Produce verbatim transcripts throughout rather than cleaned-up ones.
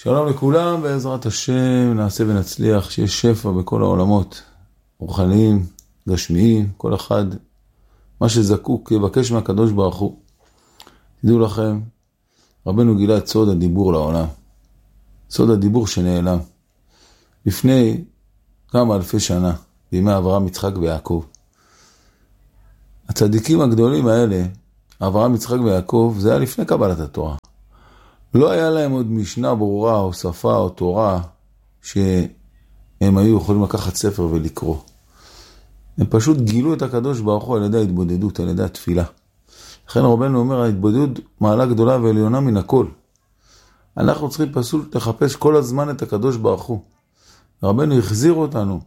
שלום לכולם, בעזרת השם נעשה ונצליח שיש שפע בכל העולמות, רוחניים, גשמיים, כל אחד מה שזקוק יבקש מהקדוש ברוך הוא. תדעו לכם, רבנו גילה את סוד הדיבור לעולם, סוד הדיבור שנעלם לפני כמה אלפי שנה, בימי אברהם, יצחק ויעקב. הצדיקים הגדולים האלה, אברהם, יצחק ויעקב, זה היה לפני קבלת התורה. לא היה להם עוד משנה ברורה או שפה או תורה שהם היו יכולים לקחת ספר ולקרוא. הם פשוט גילו את הקדוש ברוך הוא על ידי ההתבודדות, על ידי התפילה. לכן רבנו אומר, ההתבודדות מעלה גדולה ועליונה מן הכל. אנחנו צריכים פשוט לחפש כל הזמן את הקדוש ברוך הוא. רבנו החזיר אותנו,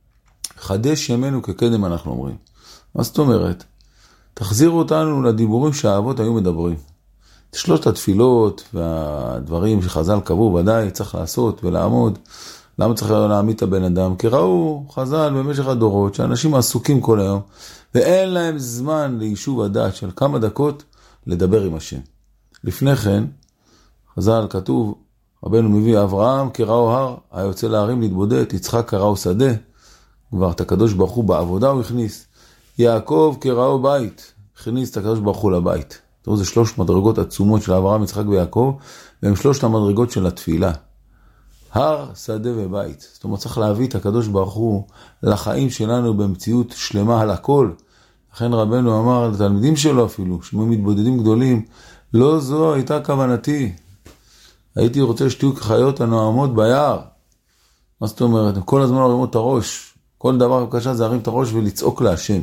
חדש ימינו כקדם אנחנו אומרים. מה זאת אומרת? תחזירו אותנו לדיבורים שהאבות היו מדברים. שלושת התפילות והדברים שחז"ל קבעו, ודאי צריך לעשות ולעמוד. למה צריך להעמיד את הבן אדם? כי ראו חז"ל במשך הדורות שאנשים עסוקים כל היום, ואין להם זמן ליישוב הדעת של כמה דקות לדבר עם השם. לפני כן, חז"ל כתוב, רבנו מביא אברהם כראו הר, היה יוצא להרים להתבודד, יצחק כראו שדה, כבר את הקדוש ברוך הוא בעבודה הוא הכניס, יעקב כראו בית, הכניס את הקדוש ברוך הוא לבית. תראו, זה שלוש מדרגות עצומות של אברהם, יצחק ויעקב, והם שלושת המדרגות של התפילה. הר, שדה ובית. זאת אומרת, צריך להביא את הקדוש ברוך הוא לחיים שלנו במציאות שלמה על הכל. לכן רבנו אמר לתלמידים שלו אפילו, שהם מתבודדים גדולים, לא זו הייתה כוונתי. הייתי רוצה שתהיו כחיות הנועמות ביער. מה זאת אומרת? הם כל הזמן הרימו את הראש. כל דבר קשה זה להרים את הראש ולצעוק להשם.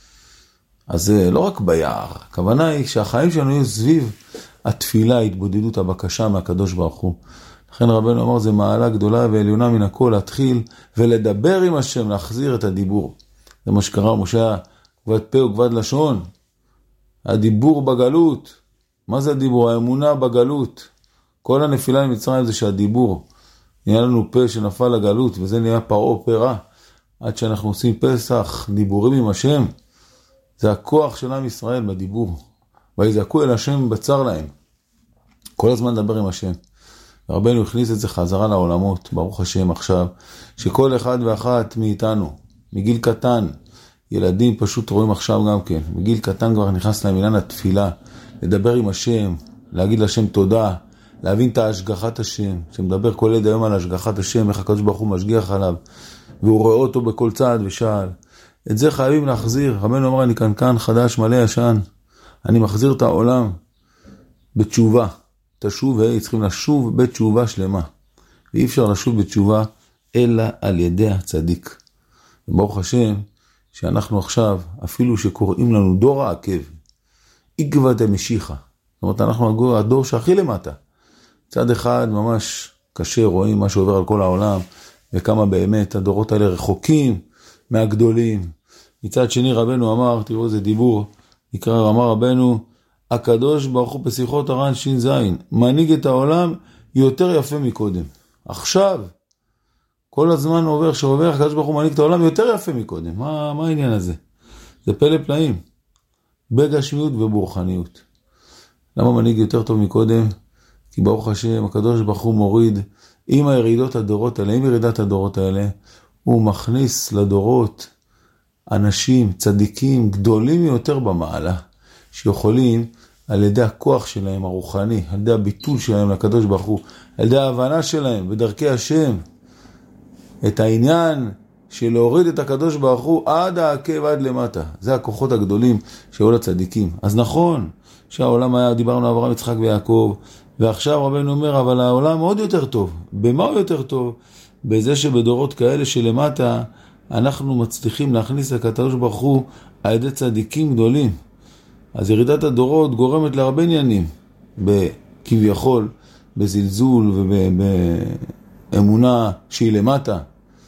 אז זה לא רק ביער, הכוונה היא שהחיים שלנו יהיו סביב התפילה, התבודדות, הבקשה מהקדוש ברוך הוא. לכן רבנו אמר, זה מעלה גדולה ועליונה מן הכל, להתחיל ולדבר עם השם, להחזיר את הדיבור. זה מה שקרא משה, כבד פה וכבד לשון. הדיבור בגלות. מה זה הדיבור? האמונה בגלות. כל הנפילה ממצרים זה שהדיבור, נהיה לנו פה שנפל לגלות, וזה נהיה פרעה פרה. עד שאנחנו עושים פסח, דיבורים עם השם. זה הכוח של עם ישראל בדיבור. ויזעקו אל השם בצר להם. כל הזמן לדבר עם השם. רבנו הכניס את זה חזרה לעולמות, ברוך השם עכשיו, שכל אחד ואחת מאיתנו, מגיל קטן, ילדים פשוט רואים עכשיו גם כן, מגיל קטן כבר נכנס להם עניין התפילה, לדבר עם השם, להגיד לשם תודה, להבין את ההשגחת השם, שמדבר כל עד היום על השגחת השם, איך הקדוש ברוך הוא משגיח עליו, והוא רואה אותו בכל צעד ושעל. את זה חייבים להחזיר. רבנו אומר, אני כאן כאן חדש מלא ישן, אני מחזיר את העולם בתשובה. תשוב, היי, צריכים לשוב בתשובה שלמה. ואי אפשר לשוב בתשובה אלא על ידי הצדיק. וברוך השם שאנחנו עכשיו, אפילו שקוראים לנו דור העקב, עקבא דמשיחא. זאת אומרת, אנחנו הדור שהכי למטה. צד אחד ממש קשה, רואים מה שעובר על כל העולם, וכמה באמת הדורות האלה רחוקים מהגדולים. מצד שני רבנו אמר, תראו איזה דיבור, נקרא, אמר רבנו, הקדוש ברוך הוא בשיחות הר"ן שין זין, מנהיג את העולם יותר יפה מקודם. עכשיו, כל הזמן עובר שעובר, הקדוש ברוך הוא מנהיג את העולם יותר יפה מקודם. מה, מה העניין הזה? זה פלא פלאים. בגשמיות וברוחניות. למה מנהיג יותר טוב מקודם? כי ברוך השם, הקדוש ברוך הוא מוריד, עם הירידות הדורות האלה, עם ירידת הדורות האלה, הוא מכניס לדורות אנשים, צדיקים, גדולים יותר במעלה, שיכולים על ידי הכוח שלהם הרוחני, על ידי הביטול שלהם לקדוש ברוך הוא, על ידי ההבנה שלהם בדרכי השם, את העניין של להוריד את הקדוש ברוך הוא עד העקב עד למטה. זה הכוחות הגדולים שהיו לצדיקים. אז נכון שהעולם היה, דיברנו אברהם, יצחק ויעקב, ועכשיו רבנו אומר, אבל העולם עוד יותר טוב. במה הוא יותר טוב? בזה שבדורות כאלה שלמטה אנחנו מצליחים להכניס את הקדוש ברוך הוא על ידי צדיקים גדולים. אז ירידת הדורות גורמת להרבה עניינים, בכביכול, בזלזול ובאמונה שהיא למטה.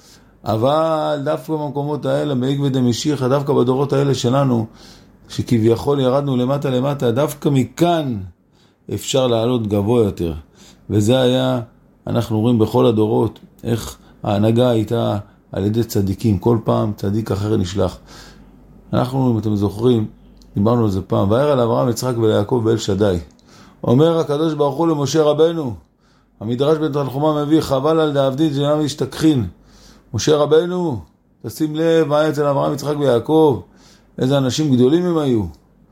אבל דווקא במקומות האלה, בעקבא דמשיחא, דווקא בדורות האלה שלנו, שכביכול ירדנו למטה למטה, דווקא מכאן אפשר לעלות גבוה יותר. וזה היה, אנחנו רואים בכל הדורות, איך ההנהגה הייתה על ידי צדיקים, כל פעם צדיק אחר נשלח. אנחנו, אם אתם זוכרים, דיברנו על זה פעם, וירא לאברהם, יצחק וליעקב ואל שדי. אומר הקדוש ברוך הוא למשה רבנו, המדרש בן תנחומא מביא חבל על דאבדין שאינם משתכחין. משה רבנו, תשים לב מה היה אצל אברהם, יצחק ויעקב, איזה אנשים גדולים הם היו.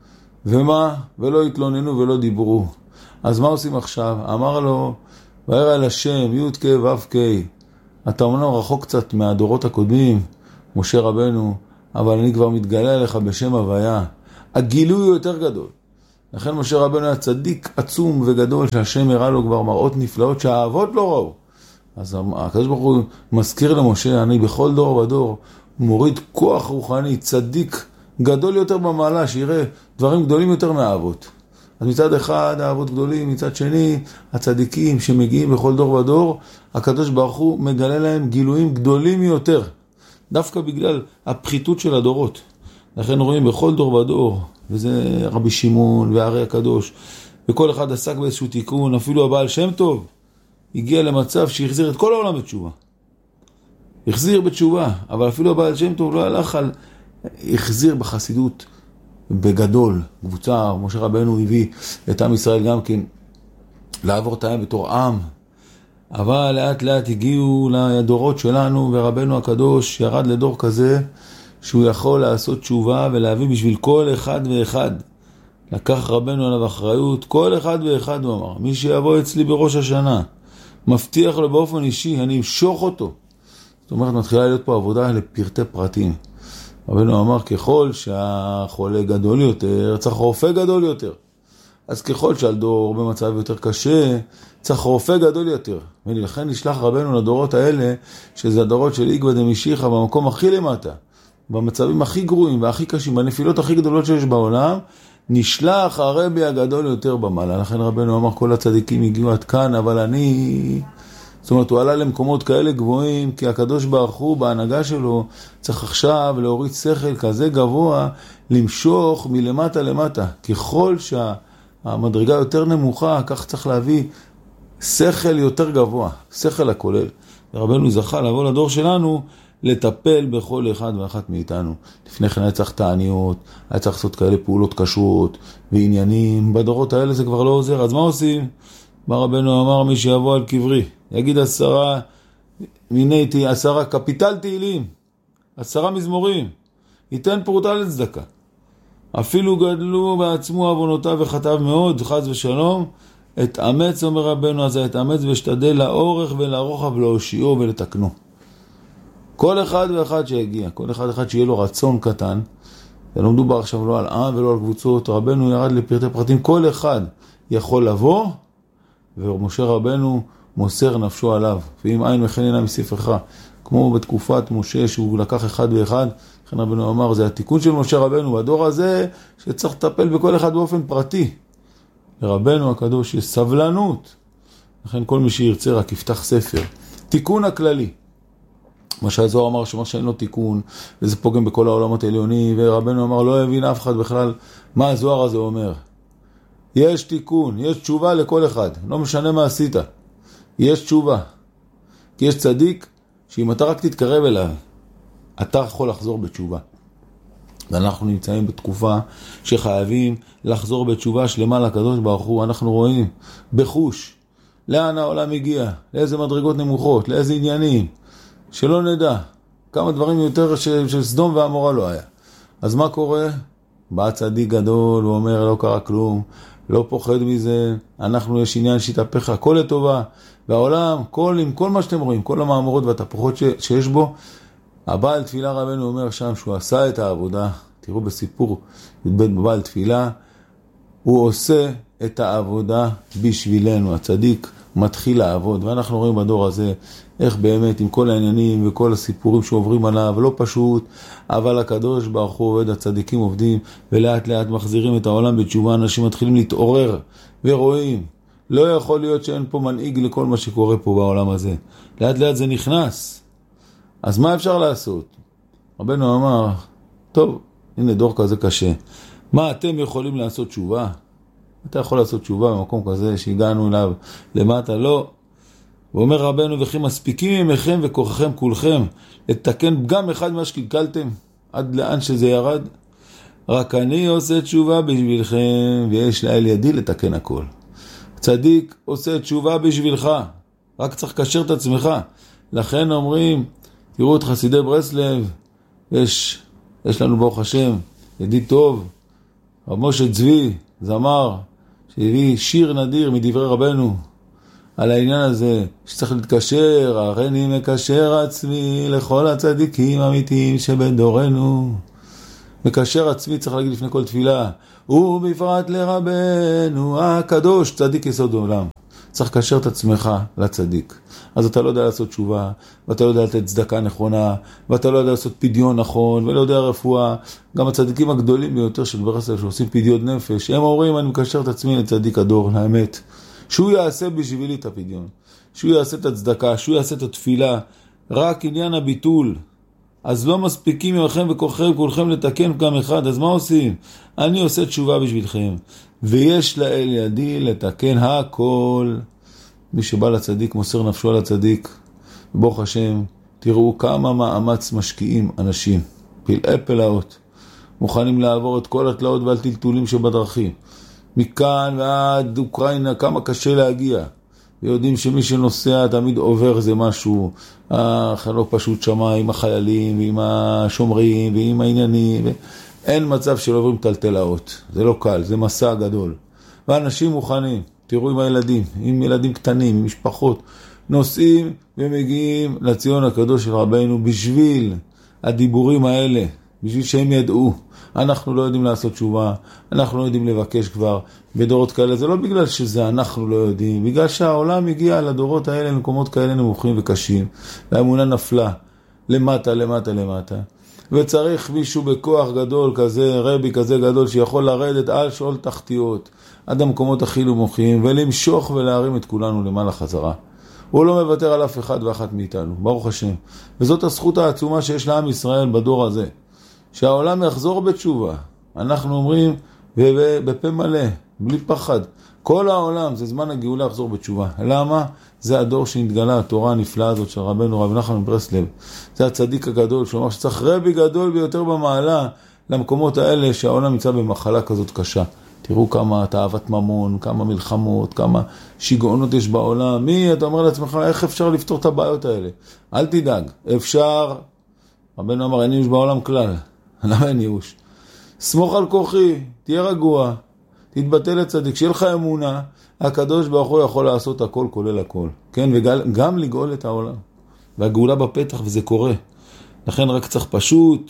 ומה? ולא התלוננו ולא דיברו. אז מה עושים עכשיו? אמר לו, וירא אל השם, י' כ' ו' כ', אתה אומנם רחוק קצת מהדורות הקודמים, משה רבנו, אבל אני כבר מתגלה אליך בשם הוויה. הגילוי הוא יותר גדול. לכן משה רבנו היה צדיק עצום וגדול, שהשם הראה לו כבר מראות נפלאות שהאבות לא ראו. אז הקדוש ברוך הוא מזכיר למשה, אני בכל דור ודור מוריד כוח רוחני, צדיק גדול יותר במעלה, שיראה דברים גדולים יותר מהאבות. אז מצד אחד האבות גדולים, מצד שני הצדיקים שמגיעים בכל דור ודור, הקדוש ברוך הוא מגלה להם גילויים גדולים יותר, דווקא בגלל הפחיתות של הדורות. לכן רואים בכל דור ודור, וזה רבי שמעון והרי הקדוש, וכל אחד עסק באיזשהו תיקון, אפילו הבעל שם טוב, הגיע למצב שהחזיר את כל העולם בתשובה. החזיר בתשובה, אבל אפילו הבעל שם טוב לא הלך על, החזיר בחסידות בגדול, קבוצה, משה רבנו הביא את עם ישראל גם כן לעבור את הים בתור עם, אבל לאט לאט הגיעו לדורות שלנו, ורבנו הקדוש ירד לדור כזה, שהוא יכול לעשות תשובה ולהביא בשביל כל אחד ואחד. לקח רבנו עליו אחריות, כל אחד ואחד הוא אמר, מי שיבוא אצלי בראש השנה, מבטיח לו באופן אישי, אני אמשוך אותו. זאת אומרת, מתחילה להיות פה עבודה לפרטי פרטים. רבנו אמר, ככל שהחולה גדול יותר, צריך רופא גדול יותר. אז ככל שעל דור במצב יותר קשה, צריך רופא גדול יותר. ולכן נשלח רבנו לדורות האלה, שזה הדורות של איגבא דמשיחא, במקום הכי למטה, במצבים הכי גרועים והכי קשים, בנפילות הכי גדולות שיש בעולם, נשלח הרבי הגדול יותר במעלה. לכן רבנו אמר, כל הצדיקים הגיעו עד כאן, אבל אני... זאת אומרת, הוא עלה למקומות כאלה גבוהים, כי הקדוש ברוך הוא בהנהגה שלו צריך עכשיו להוריד שכל כזה גבוה, למשוך מלמטה למטה. ככל שהמדרגה יותר נמוכה, כך צריך להביא שכל יותר גבוה, שכל הכולל. רבנו זכה לבוא לדור שלנו, לטפל בכל אחד ואחת מאיתנו. לפני כן היה צריך תעניות, היה צריך לעשות כאלה פעולות קשות ועניינים. בדורות האלה זה כבר לא עוזר. אז מה עושים? מה רבנו אמר, מי שיבוא על קברי, יגיד עשרה מיני, עשרה קפיטל תהילים, עשרה מזמורים, ייתן פרוטה לצדקה. אפילו גדלו בעצמו עוונותיו וחטאיו מאוד, חס ושלום, התאמץ, אומר רבנו, אז התאמץ ושתדל לאורך ולרוחב להושיעו ולתקנו. כל אחד ואחד שיגיע, כל אחד ואחד שיהיה לו רצון קטן, זה לא מדובר עכשיו לא על עם ולא על קבוצות, רבנו ירד לפרטי פרטים, כל אחד יכול לבוא, ומשה רבנו מוסר נפשו עליו, ואם אין מכן אינה מספרך, כמו בתקופת משה שהוא לקח אחד ואחד, לכן רבנו אמר, זה התיקון של משה רבנו, בדור הזה שצריך לטפל בכל אחד באופן פרטי. לרבנו הקדוש יש סבלנות, לכן כל מי שירצה רק יפתח ספר. תיקון הכללי, מה שהזוהר אמר שמה שאין לו תיקון, וזה פוגם בכל העולמות העליונים, ורבנו אמר לא יבין אף אחד בכלל מה הזוהר הזה אומר. יש תיקון, יש תשובה לכל אחד, לא משנה מה עשית. יש תשובה. כי יש צדיק שאם אתה רק תתקרב אליו, אתה יכול לחזור בתשובה. ואנחנו נמצאים בתקופה שחייבים לחזור בתשובה שלמה לקדוש ברוך הוא. אנחנו רואים בחוש לאן העולם הגיע, לאיזה מדרגות נמוכות, לאיזה עניינים, שלא נדע. כמה דברים יותר של, של סדום ועמורה לא היה. אז מה קורה? בא צדיק גדול, הוא אומר לא קרה כלום, לא פוחד מזה, אנחנו יש עניין שיתהפך הכל לטובה, והעולם, כל, עם כל מה שאתם רואים, כל המאמרות והתהפוכות ש, שיש בו, הבעל תפילה רבנו אומר שם שהוא עשה את העבודה, תראו בסיפור י"ב בבעל תפילה, הוא עושה את העבודה בשבילנו, הצדיק מתחיל לעבוד, ואנחנו רואים בדור הזה איך באמת עם כל העניינים וכל הסיפורים שעוברים עליו, לא פשוט, אבל הקדוש ברוך הוא עובד, הצדיקים עובדים, ולאט לאט מחזירים את העולם בתשובה, אנשים מתחילים להתעורר ורואים, לא יכול להיות שאין פה מנהיג לכל מה שקורה פה בעולם הזה, לאט לאט זה נכנס. אז מה אפשר לעשות? רבנו אמר, טוב, הנה דור כזה קשה, מה אתם יכולים לעשות תשובה? אתה יכול לעשות תשובה במקום כזה שהגענו אליו למטה? לא. הוא אומר רבנו, וכי מספיקים ממכם וכוחכם כולכם לתקן פגם אחד מה שקלקלתם עד לאן שזה ירד? רק אני עושה תשובה בשבילכם, ויש לאל ידי לתקן הכל. צדיק עושה תשובה בשבילך, רק צריך לקשר את עצמך. לכן אומרים, תראו את חסידי ברסלב, יש, יש לנו ברוך השם, ידיד טוב, רב משה צבי, זמר, שהביא שיר נדיר מדברי רבנו, על העניין הזה, שצריך להתקשר, הרי אני מקשר עצמי לכל הצדיקים האמיתיים שבדורנו. מקשר עצמי צריך להגיד לפני כל תפילה, ובפרט לרבנו הקדוש, צדיק יסוד עולם. צריך לקשר את עצמך לצדיק. אז אתה לא יודע לעשות תשובה, ואתה לא יודע לתת צדקה נכונה, ואתה לא יודע לעשות פדיון נכון, ולא יודע רפואה. גם הצדיקים הגדולים ביותר של ברסלב שעושים פדיון נפש, הם אומרים, אני מקשר את עצמי לצדיק הדור, לאמת. שהוא יעשה בשבילי את הפדיון, שהוא יעשה את הצדקה, שהוא יעשה את התפילה, רק עניין הביטול. אז לא מספיקים ממכם וכוחכם כולכם לתקן גם אחד, אז מה עושים? אני עושה תשובה בשבילכם, ויש לאל ידי לתקן הכל. מי שבא לצדיק מוסר נפשו על הצדיק, ברוך השם, תראו כמה מאמץ משקיעים אנשים, פלאי פלאות, מוכנים לעבור את כל התלאות והטלטולים שבדרכים, מכאן ועד אוקראינה, כמה קשה להגיע. ויודעים שמי שנוסע תמיד עובר זה משהו, החלוק פשוט שמה עם החיילים, ועם השומרים, ועם העניינים. אין מצב של עוברים טלטלאות. זה לא קל, זה מסע גדול. ואנשים מוכנים, תראו עם הילדים, עם ילדים קטנים, עם משפחות, נוסעים ומגיעים לציון הקדוש של רבנו בשביל הדיבורים האלה, בשביל שהם ידעו. אנחנו לא יודעים לעשות תשובה, אנחנו לא יודעים לבקש כבר בדורות כאלה. זה לא בגלל שזה אנחנו לא יודעים, בגלל שהעולם הגיע לדורות האלה למקומות כאלה נמוכים וקשים, והאמונה נפלה למטה, למטה, למטה. וצריך מישהו בכוח גדול כזה, רבי כזה גדול, שיכול לרדת על שאול תחתיות, עד המקומות הכי נמוכים, ולמשוך ולהרים את כולנו למעלה חזרה. הוא לא מוותר על אף אחד ואחת מאיתנו, ברוך השם. וזאת הזכות העצומה שיש לעם ישראל בדור הזה. שהעולם יחזור בתשובה. אנחנו אומרים בפה מלא, בלי פחד. כל העולם זה זמן הגאולה לחזור בתשובה. למה? זה הדור שנתגלה, התורה הנפלאה הזאת של רבנו רב נחמן מברסלב. זה הצדיק הגדול שאומר שצריך רבי גדול ביותר במעלה למקומות האלה שהעולם נמצא במחלה כזאת קשה. תראו כמה תאוות ממון, כמה מלחמות, כמה שיגעונות יש בעולם. מי, אתה אומר לעצמך, איך אפשר לפתור את הבעיות האלה? אל תדאג, אפשר. רבנו אמר, אין ייאוש בעולם כלל. למה אין ייאוש? סמוך על כוחי, תהיה רגוע, תתבטא לצדיק, שיהיה לך אמונה, הקדוש ברוך הוא יכול לעשות הכל כולל הכל. כן, וגם לגאול את העולם. והגאולה בפתח, וזה קורה. לכן רק צריך פשוט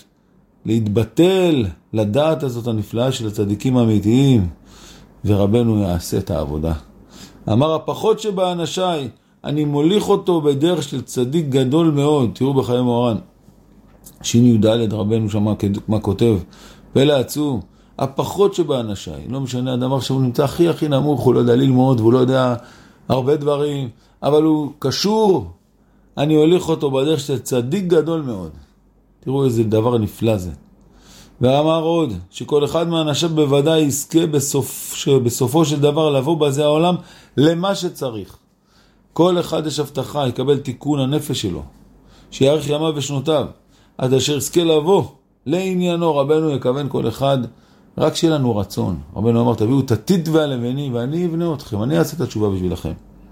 להתבטל לדעת הזאת הנפלאה של הצדיקים האמיתיים, ורבנו יעשה את העבודה. אמר, הפחות שבאנשי, אני מוליך אותו בדרך של צדיק גדול מאוד. תראו בחיי מוהר"ן. שיני י"ד רבנו שמה מה כותב, פלא עצום, הפחות שבאנשי, לא משנה הדבר שהוא נמצא הכי הכי נמוך, הוא לא יודע ללמוד והוא לא יודע הרבה דברים, אבל הוא קשור, אני הוליך אותו בדרך של צדיק גדול מאוד. תראו איזה דבר נפלא זה. ואמר עוד, שכל אחד מהאנשיו בוודאי יזכה בסוף, בסופו של דבר לבוא בזה העולם למה שצריך. כל אחד יש הבטחה, יקבל תיקון הנפש שלו, שיאריך ימיו ושנותיו, עד אשר יזכה לבוא לעניינו. רבנו יכוון כל אחד, רק שיהיה לנו רצון. רבנו אמר, תביאו את הטיט והלבנים ואני אבנה אתכם, אני אעשה את התשובה בשבילכם.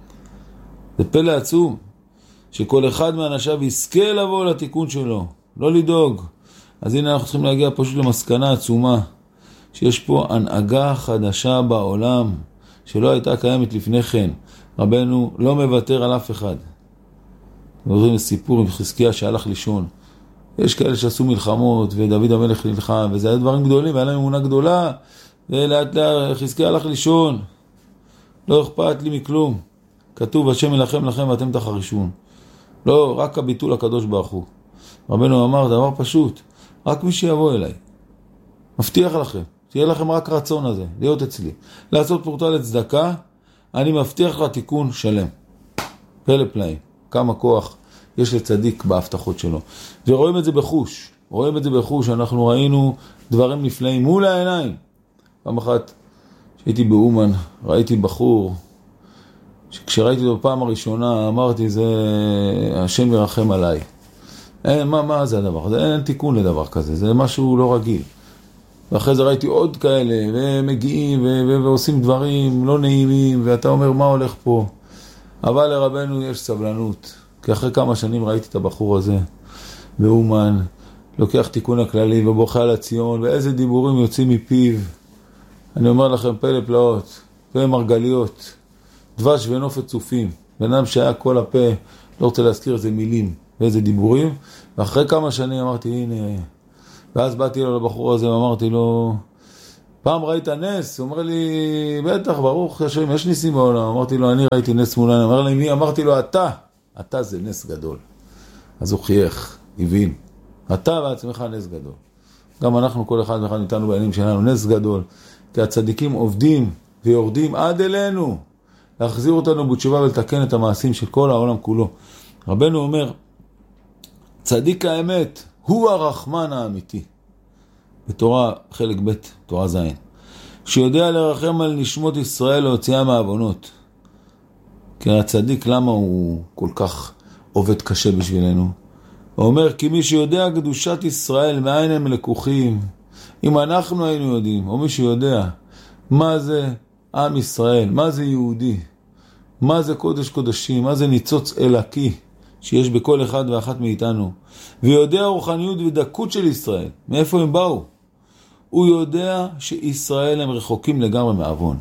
זה פלא עצום, שכל אחד מהאנשיו יזכה לבוא לתיקון שלו, לא לדאוג. אז הנה אנחנו צריכים להגיע פשוט למסקנה עצומה, שיש פה הנהגה חדשה בעולם, שלא הייתה קיימת לפני כן. רבנו לא מוותר על אף אחד. עוברים לסיפור עם חזקיה שהלך לישון. יש כאלה שעשו מלחמות, ודוד המלך נלחם, וזה היה דברים גדולים, והיה להם אמונה גדולה, ולאט לאט חזקיה הלך לישון. לא אכפת לי מכלום. כתוב, השם מלחם לכם ואתם תחרישון. לא, רק הביטול הקדוש ברוך הוא. רבנו אמר דבר פשוט, רק מי שיבוא אליי. מבטיח לכם, תהיה לכם רק רצון הזה, להיות אצלי. לעשות פורטה לצדקה, אני מבטיח לך תיקון שלם. פלא פלאים, כמה כוח יש לצדיק בהבטחות שלו. ורואים את זה בחוש, רואים את זה בחוש, אנחנו ראינו דברים נפלאים מול העיניים. פעם אחת שהייתי באומן, ראיתי בחור, שכשראיתי אותו בפעם הראשונה, אמרתי, זה השם ירחם עליי. אין, מה, מה זה הדבר? זה, אין תיקון לדבר כזה, זה משהו לא רגיל. ואחרי זה ראיתי עוד כאלה, ומגיעים ו- ו- ועושים דברים לא נעימים, ואתה אומר מה הולך פה. אבל לרבנו יש סבלנות, כי אחרי כמה שנים ראיתי את הבחור הזה, באומן, לוקח תיקון הכללי ובוכה על הציון, ואיזה דיבורים יוצאים מפיו. אני אומר לכם, פלא פלאות, ומרגליות, דבש ונופת צופים, בנם שהיה כל הפה, לא רוצה להזכיר איזה מילים, ואיזה דיבורים, ואחרי כמה שנים אמרתי, הנה, ואז באתי לו לבחור הזה ואמרתי לו, פעם ראית נס? הוא אומר לי, בטח, ברוך השם, יש ניסים בעולם. אמרתי לו, אני ראיתי נס מולן. אמר לי, מי? אמרתי לו, אתה. אתה זה נס גדול. אז הוא חייך, הבין. אתה בעצמך נס גדול. גם אנחנו, כל אחד ואחד מאיתנו בעניינים שלנו, נס גדול. כי הצדיקים עובדים ויורדים עד אלינו, להחזיר אותנו בתשובה ולתקן את המעשים של כל העולם כולו. רבנו אומר, צדיק האמת הוא הרחמן האמיתי. בתורה חלק ב', תורה ז', שיודע לרחם על נשמות ישראל להוציאה מהעוונות. כי הצדיק, למה הוא כל כך עובד קשה בשבילנו? הוא אומר, כי מי שיודע קדושת ישראל, מאין הם לקוחים, אם אנחנו היינו יודעים, או מי שיודע מה זה עם ישראל, מה זה יהודי, מה זה קודש קודשים, מה זה ניצוץ אלוקי שיש בכל אחד ואחת מאיתנו, ויודע רוחניות ודקות של ישראל, מאיפה הם באו? הוא יודע שישראל הם רחוקים לגמרי מעוון.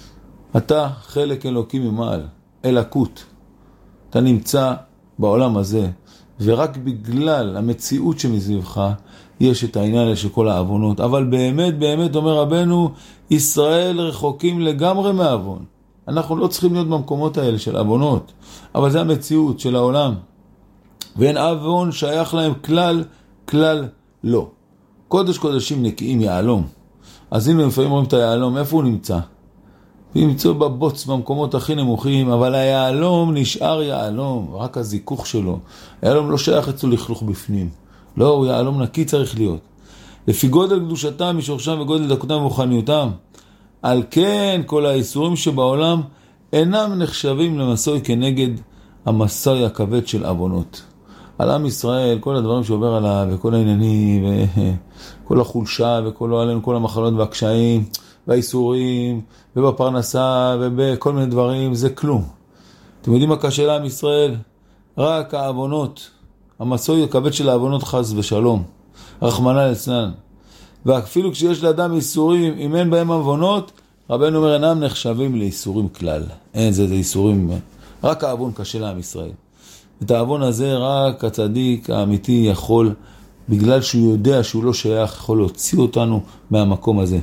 אתה חלק אלוקי ממעל, אלוקות. אתה נמצא בעולם הזה, ורק בגלל המציאות שמסביבך, יש את העניין של כל העוונות. אבל באמת, באמת, אומר רבנו, ישראל רחוקים לגמרי מעוון. אנחנו לא צריכים להיות במקומות האלה של עוונות, אבל זה המציאות של העולם. ואין עוון שייך להם כלל, כלל לא. קודש קודשים נקיים יעלום. אז הנה לפעמים רואים את היעלום, איפה הוא נמצא? הוא נמצא בבוץ, במקומות הכי נמוכים, אבל היעלום נשאר יעלום, רק הזיכוך שלו. היעלום לא שייך אצלו לכלוך בפנים. לא, הוא יעלום נקי צריך להיות. לפי גודל קדושתם, משורשם וגודל דקותם ורוחניותם. על כן, כל האיסורים שבעולם אינם נחשבים למסוי כנגד המסוי הכבד של עוונות. על עם ישראל, כל הדברים שעובר עליו, וכל העניינים, וכל החולשה, וכל עלינו, כל המחלות והקשיים, והאיסורים, ובפרנסה, ובכל מיני דברים, זה כלום. אתם יודעים מה קשה לעם ישראל? רק העוונות, המסוי הכבד של העוונות חס ושלום, רחמנא ליצלן. ואפילו כשיש לאדם איסורים, אם אין בהם עוונות, רבנו אומר, אינם נחשבים לאיסורים כלל. אין, זה, זה איסורים, רק העוון קשה לעם ישראל. את העוון הזה רק הצדיק האמיתי יכול, בגלל שהוא יודע שהוא לא שייך, יכול להוציא אותנו מהמקום הזה.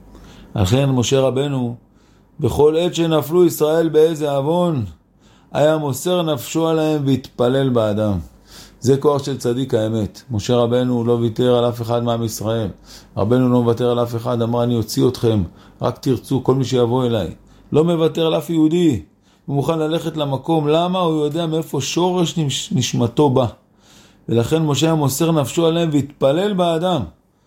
לכן משה רבנו, בכל עת שנפלו ישראל באיזה עוון, היה מוסר נפשו עליהם והתפלל באדם. זה כוח של צדיק האמת. משה רבנו לא ויתר על אף אחד מעם ישראל. רבנו לא מוותר על אף אחד, אמר אני אוציא אתכם, רק תרצו כל מי שיבוא אליי. לא מוותר על אף יהודי. הוא מוכן ללכת למקום. למה? הוא יודע מאיפה שורש נשמתו בא. ולכן משה המוסר נפשו עליהם והתפלל באדם.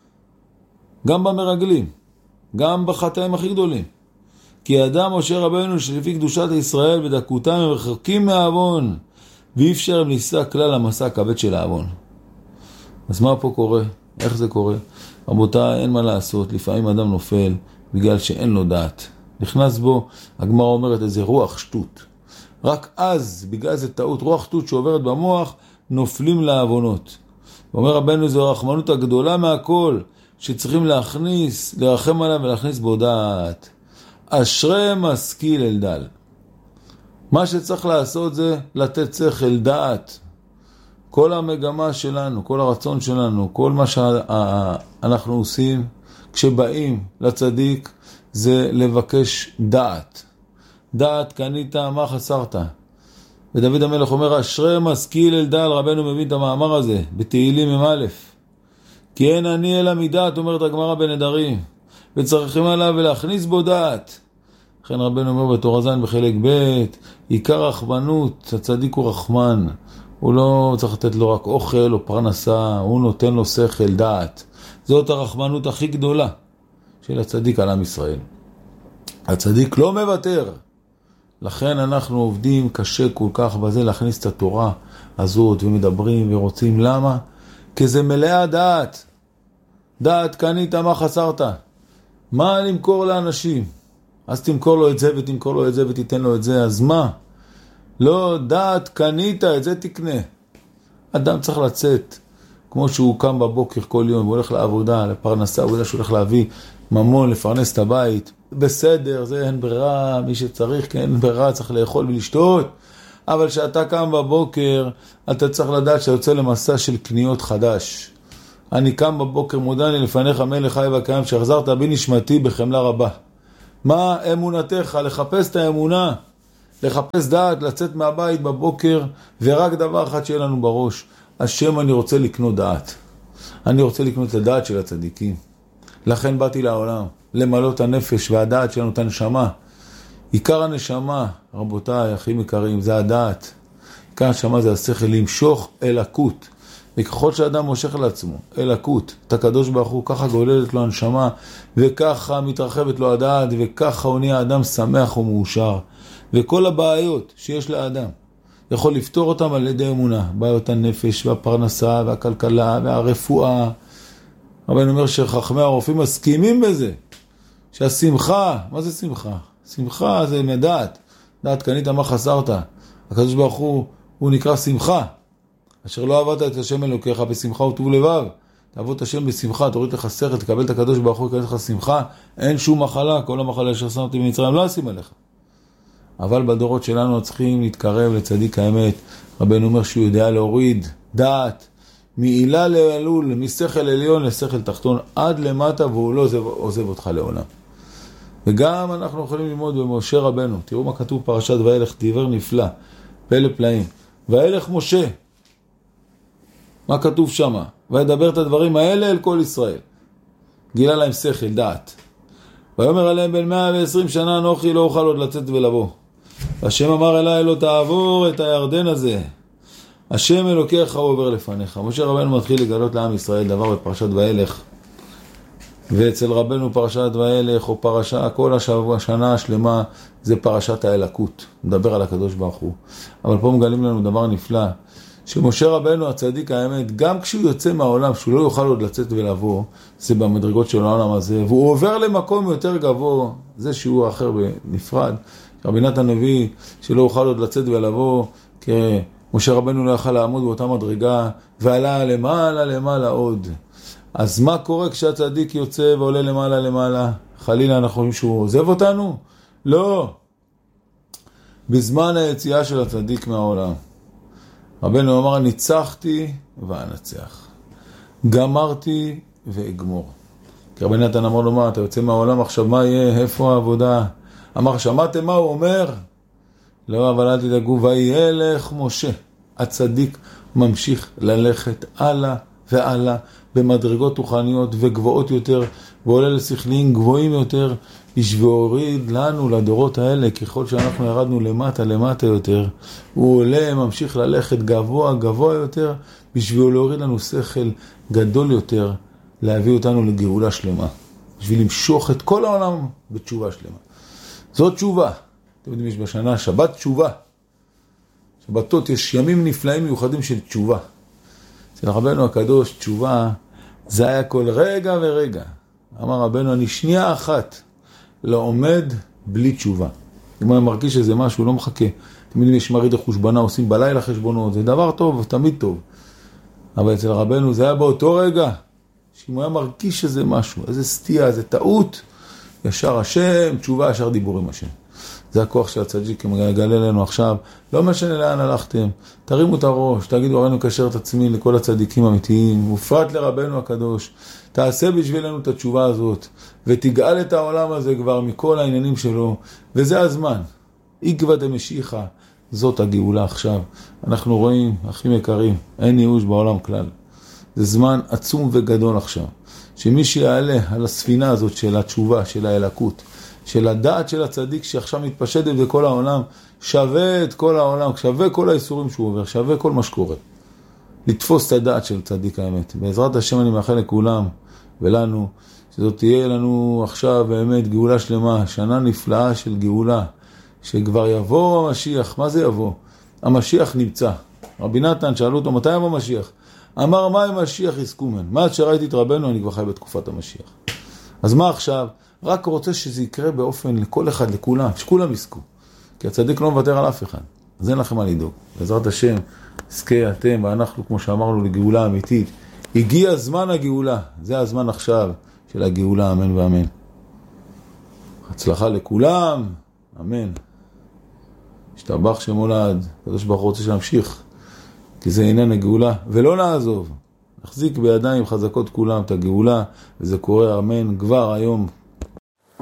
גם במרגלים. גם בחטאים הכי גדולים. כי אדם משה רבנו שלפי קדושת ישראל ודקותם הם רחוקים מהעוון. ואי אפשר הם ניסה כלל המסע הכבד של העוון. אז מה פה קורה? איך זה קורה? רבותיי, אין מה לעשות. לפעמים אדם נופל בגלל שאין לו דעת. נכנס בו, הגמרא אומרת איזה רוח שטות. רק אז, בגלל זה טעות, רוח שטות שעוברת במוח, נופלים לעוונות. ואומר רבנו, זו הרחמנות הגדולה מהכל, שצריכים להכניס, לרחם עליו ולהכניס בו דעת. אשרי משכיל אל דל. מה שצריך לעשות זה לתת שכל דעת. כל המגמה שלנו, כל הרצון שלנו, כל מה שאנחנו עושים, כשבאים לצדיק, זה לבקש דעת. דעת קנית, מה חסרת? ודוד המלך אומר, אשרי משכיל אל דל, רבנו מבין את המאמר הזה, בתהילים עם א', כי אין אני אלא מדעת, אומרת הגמרא בנדרים, וצריכים עליו ולהכניס בו דעת. לכן רבנו אומר בתורה ז' בחלק ב', עיקר רחמנות, הצדיק הוא רחמן, הוא לא צריך לתת לו רק אוכל או פרנסה, הוא נותן לו שכל דעת. זאת הרחמנות הכי גדולה של הצדיק על עם ישראל. הצדיק לא מוותר. לכן אנחנו עובדים קשה כל כך בזה להכניס את התורה הזאת ומדברים ורוצים. למה? כי זה מלאה דעת. דעת קנית מה חסרת. מה למכור לאנשים? אז תמכור לו את זה ותמכור לו את זה ותיתן לו את זה, אז מה? לא, דעת קנית, את זה תקנה. אדם צריך לצאת, כמו שהוא קם בבוקר כל יום, הוא הולך לעבודה, לפרנסה, הוא יודע שהוא הולך להביא ממון, לפרנס את הבית. בסדר, זה אין ברירה, מי שצריך, כן, אין ברירה, צריך לאכול ולשתות. אבל כשאתה קם בבוקר, אתה צריך לדעת שאתה יוצא למסע של קניות חדש. אני קם בבוקר, מודה לי לפניך מלך חי וקיים, שהחזרת בי נשמתי בחמלה רבה. מה אמונתך? לחפש את האמונה, לחפש דעת, לצאת מהבית בבוקר, ורק דבר אחד שיהיה לנו בראש, השם, אני רוצה לקנות דעת. אני רוצה לקנות את הדעת של הצדיקים. לכן באתי לעולם, למלא את הנפש והדעת שלנו, את הנשמה. עיקר הנשמה, רבותיי, אחים יקרים, זה הדעת. עיקר הנשמה זה השכל, למשוך אלוקות. וככל שאדם מושך לעצמו אלוקות, את הקדוש ברוך הוא, ככה גוללת לו הנשמה, וככה מתרחבת לו הדעת, וככה הוא נהיה אדם שמח ומאושר. וכל הבעיות שיש לאדם, יכול לפתור אותם על ידי אמונה. בעיות הנפש והפרנסה והכלכלה והרפואה. רבנו אומר שחכמי הרופאים מסכימים בזה. שהשמחה, מה זה שמחה? שמחה זה מדעת. דעת קנית מה חסרת. הקדוש ברוך הוא, הוא נקרא שמחה. אשר לא עבדת את השם אלוקיך בשמחה וטוב לבב. תעבוד את השם בשמחה, תוריד לך שכל, תקבל את הקדוש ברוך הוא, יקבל לך שמחה. אין שום מחלה, כל המחלה אשר שמתי במצרים לא אשים עליך. אבל בדורות שלנו צריכים להתקרב לצדיק האמת. רבנו אומר שהוא יודע להוריד דעת מעילה לעלול, משכל עליון לשכל תחתון, עד למטה, והוא לא עוזב, עוזב אותך לעולם. וגם אנחנו יכולים ללמוד במשה רבנו. תראו מה כתוב פרשת וילך, דיבר נפלא, פלא פלאים. וילך משה, מה כתוב שם? וידבר את הדברים האלה אל כל ישראל. גילה להם שכל, דעת. ויאמר עליהם בין מאה ועשרים שנה אנוכי לא אוכל עוד לצאת ולבוא. השם אמר אליי לא תעבור את הירדן הזה. השם אלוקיך הוא עובר לפניך. משה רבנו מתחיל לגלות לעם ישראל דבר בפרשת וילך. ואצל רבנו פרשת וילך או פרשה, כל השבוע, השנה השלמה, זה פרשת האלוקות. מדבר על הקדוש ברוך הוא. אבל פה מגלים לנו דבר נפלא. שמשה רבנו הצדיק האמת, גם כשהוא יוצא מהעולם, שהוא לא יוכל עוד לצאת ולבוא, זה במדרגות של העולם הזה, והוא עובר למקום יותר גבוה, זה שיעור אחר בנפרד. רבי נתן הנביא, שלא יוכל עוד לצאת ולבוא, כי משה רבנו לא יוכל לעמוד באותה מדרגה, ועלה למעלה למעלה עוד. אז מה קורה כשהצדיק יוצא ועולה למעלה למעלה? חלילה אנחנו רואים שהוא עוזב אותנו? לא. בזמן היציאה של הצדיק מהעולם, רבנו אמר, ניצחתי ואנצח. גמרתי ואגמור. כי רבי נתן אמר לו, מה, אתה יוצא מהעולם, עכשיו מה יהיה? איפה העבודה? אמר, שמעתם מה הוא אומר? לא, אבל אל תדאגו, וילך משה. הצדיק ממשיך ללכת הלאה והלאה, במדרגות רוחניות וגבוהות יותר, ועולה לשכליים גבוהים יותר, והוריד לנו לדורות האלה, ככל שאנחנו ירדנו למטה למטה יותר, הוא עולה, ממשיך ללכת גבוה גבוה יותר, בשביל להוריד לנו שכל גדול יותר, להביא אותנו לגאולה שלמה, בשביל למשוך את כל העולם בתשובה שלמה. זאת תשובה. אתם יודעים, יש בשנה שבת תשובה. שבתות יש ימים נפלאים מיוחדים של תשובה. אצל רבנו הקדוש, תשובה זה היה כל רגע ורגע. אמר רבנו, אני שנייה אחת לא עומד בלי תשובה. אם אני מרגיש שזה משהו, לא מחכה. אתם יודעים, יש מריד החושבנה, עושים בלילה חשבונות, זה דבר טוב, תמיד טוב. אבל אצל רבנו זה היה באותו רגע, שאם הוא היה מרגיש שזה משהו, איזה סטייה, איזה טעות, ישר השם, תשובה, ישר דיבור עם השם. זה הכוח של הצדיק, מגלה לנו עכשיו, לא משנה לאן הלכתם, תרימו את הראש, תגידו, הראינו קשר את עצמי לכל הצדיקים האמיתיים, ופרט לרבנו הקדוש, תעשה בשבילנו את התשובה הזאת, ותגאל את העולם הזה כבר מכל העניינים שלו, וזה הזמן. עקבא דמשיחא, זאת הגאולה עכשיו. אנחנו רואים, אחים יקרים, אין ייאוש בעולם כלל. זה זמן עצום וגדול עכשיו, שמי שיעלה על הספינה הזאת של התשובה, של האלוקות, של הדעת של הצדיק שעכשיו מתפשטת בכל העולם, שווה את כל העולם, שווה כל האיסורים שהוא עובר, שווה כל מה שקורה. לתפוס את הדעת של צדיק האמת. בעזרת השם אני מאחל לכולם ולנו, שזאת תהיה לנו עכשיו באמת גאולה שלמה, שנה נפלאה של גאולה, שכבר יבוא המשיח. מה זה יבוא? המשיח נמצא. רבי נתן שאלו אותו, מתי יבוא המשיח? אמר מה עם משיח יזכו מן? מה עד שראיתי את רבנו אני כבר חי בתקופת המשיח. אז מה עכשיו? רק רוצה שזה יקרה באופן לכל אחד, לכולם, שכולם יזכו. כי הצדיק לא מוותר על אף אחד. אז אין לכם מה לדאוג. בעזרת השם, עסקי אתם ואנחנו, כמו שאמרנו, לגאולה אמיתית. הגיע זמן הגאולה. זה הזמן עכשיו של הגאולה, אמן ואמן. הצלחה לכולם, אמן. השתבח שמולד, קדוש ברוך הוא רוצה שנמשיך, כי זה עניין הגאולה, ולא נעזוב. נחזיק בידיים חזקות כולם את הגאולה, וזה קורה אמן כבר היום,